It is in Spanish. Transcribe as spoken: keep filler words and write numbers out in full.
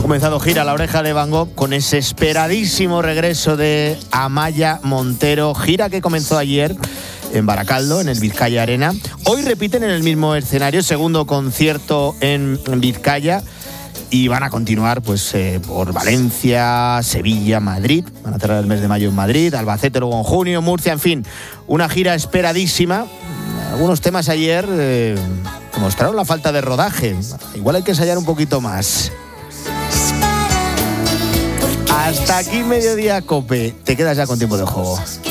comenzado gira La Oreja de Van Gogh con ese esperadísimo regreso de Amaia Montero, gira que comenzó ayer en Baracaldo, en el Vizcaya Arena. Hoy repiten en el mismo escenario, segundo concierto en Vizcaya, y van a continuar pues eh, por Valencia, Sevilla, Madrid. Van a cerrar el mes de mayo en Madrid, Albacete luego en junio, Murcia, en fin, una gira esperadísima. Algunos temas ayer eh, mostraron la falta de rodaje. Igual hay que ensayar un poquito más. Hasta aquí Mediodía Cope. Te quedas ya con tiempo de juego.